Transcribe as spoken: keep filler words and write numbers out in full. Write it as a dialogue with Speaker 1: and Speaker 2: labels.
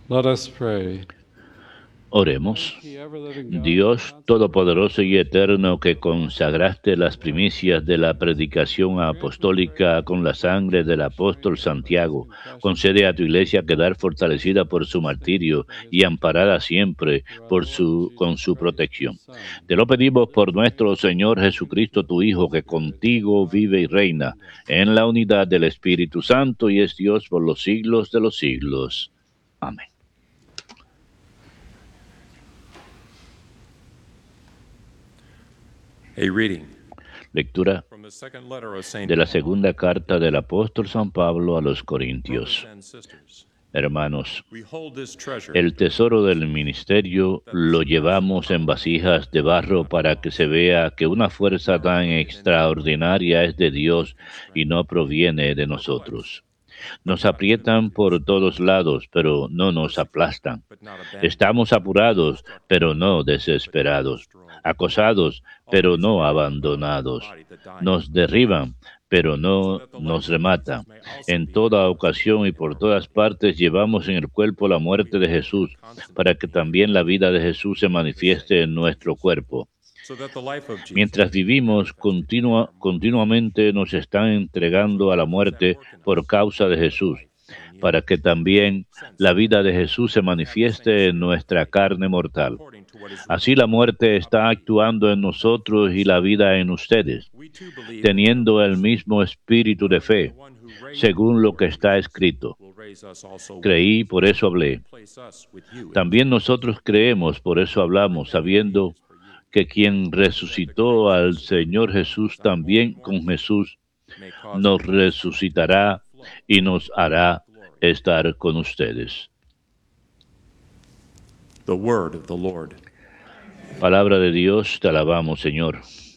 Speaker 1: Let us pray.
Speaker 2: Oremos. Dios Todopoderoso y Eterno, que consagraste las primicias de la predicación apostólica con la sangre del apóstol Santiago, concede a tu Iglesia quedar fortalecida por su martirio y amparada siempre por su, con su protección. Te lo pedimos por nuestro Señor Jesucristo, tu Hijo, que contigo vive y reina en la unidad del Espíritu Santo y es Dios por los siglos de los siglos. Amén.
Speaker 3: A reading
Speaker 2: Lectura
Speaker 3: from the second letter of Saint
Speaker 2: de la
Speaker 3: Paul.
Speaker 2: segunda carta del apóstol San Pablo a los Corintios.
Speaker 3: Brothers and sisters,
Speaker 2: Hermanos,
Speaker 3: we hold this treasure
Speaker 2: el tesoro del ministerio lo llevamos en vasijas de barro para que se vea que una fuerza tan extraordinaria es de Dios y no proviene de nosotros. Nos aprietan por todos lados, pero no nos aplastan.
Speaker 3: but not abandoned.
Speaker 2: Estamos apurados, pero no desesperados. Acosados, pero no abandonados. Nos derriban, pero no nos rematan. En toda ocasión y por todas partes llevamos en el cuerpo la muerte de Jesús, para que también la vida de Jesús se manifieste en nuestro cuerpo.
Speaker 3: So that the life of Jesus
Speaker 2: Mientras vivimos, continua, continuamente nos están entregando a la muerte por causa de Jesús, para que también la vida de Jesús se manifieste en nuestra carne mortal.
Speaker 3: according to what is
Speaker 2: Así la muerte está actuando en nosotros y la vida en ustedes,
Speaker 3: we too believe
Speaker 2: teniendo el mismo espíritu de fe,
Speaker 3: the one who raised
Speaker 2: según lo que está escrito.
Speaker 3: will raise us also
Speaker 2: Creí, por eso hablé.
Speaker 3: place us with you.
Speaker 2: También nosotros creemos, por eso hablamos, sabiendo que quien resucitó al Señor Jesús también con Jesús
Speaker 3: May cause
Speaker 2: nos resucitará y nos hará estar con ustedes.
Speaker 3: the word of the Lord.
Speaker 2: Palabra de Dios, te alabamos, Señor.